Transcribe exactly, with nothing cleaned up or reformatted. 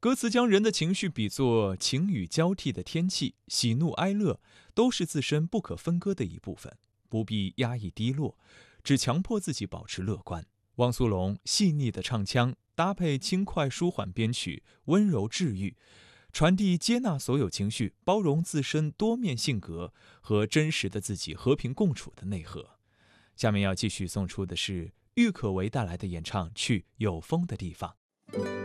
歌词将人的情绪比作晴雨交替的天气，喜怒哀乐都是自身不可分割的一部分，不必压抑低落，只强迫自己保持乐观。汪苏泷细腻的唱腔搭配轻快舒缓编曲，温柔治愈，传递接纳所有情绪、包容自身多面性格和真实的自己和平共处的内核。下面要继续送出的是郁可唯带来的演唱《去有风的地方》。